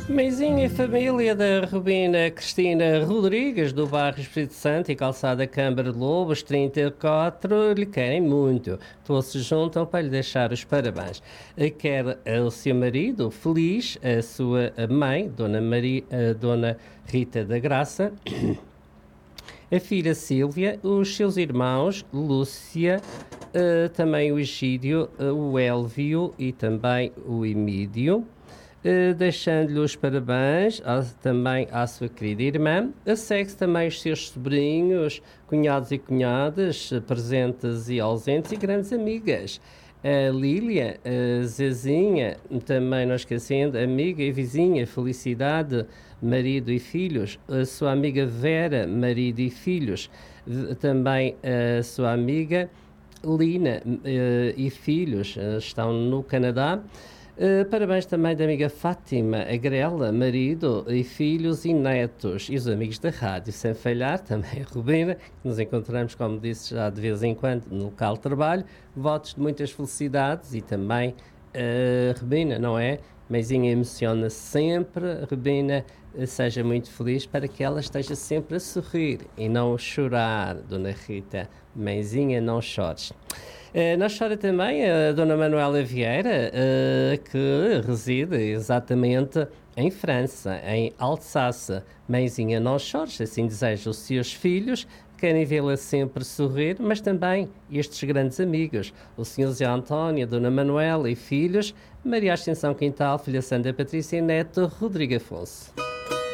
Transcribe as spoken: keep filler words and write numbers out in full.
Meizinha e família da Rubina Cristina Rodrigues, do bairro Espírito Santo e calçada Câmara de Lobos, trinta e quatro, lhe querem muito. Todos se juntam para lhe deixar os parabéns. Quer o seu marido feliz, a sua mãe, Dona, Maria, a Dona Rita da Graça, a filha Sílvia, os seus irmãos Lúcia, uh, também o Egídio, uh, o Elvio e também o Emídio. Uh, deixando-lhe os parabéns a, também à sua querida irmã, a segue também os seus sobrinhos, cunhados e cunhadas, presentes e ausentes e grandes amigas. A Lília, a Zezinha, também não esquecendo, amiga e vizinha, Felicidade, marido e filhos, a sua amiga Vera, marido e filhos, também a sua amiga Lina uh, e filhos, uh, estão no Canadá. Uh, parabéns também da amiga Fátima, a Grela, marido e filhos e netos, e os amigos da rádio, sem falhar, também a Rubina, que nos encontramos, como disse, já de vez em quando no local de trabalho. Votos de muitas felicidades e também a uh, Rubina, não é? Meizinha emociona sempre, Rubina, uh, seja muito feliz para que ela esteja sempre a sorrir e não a chorar, Dona Rita. Meizinha, não chores. Uh, nós chora também a Dona Manuela Vieira, uh, que reside exatamente em França, em Alsácia. Mãezinha, não chores, assim desejam os seus filhos, querem vê-la sempre sorrir, mas também estes grandes amigos, o senhor Zé António, a Dona Manuela e filhos, Maria Ascensão Quintal, filha Sandra Patrícia e neto Rodrigo Afonso.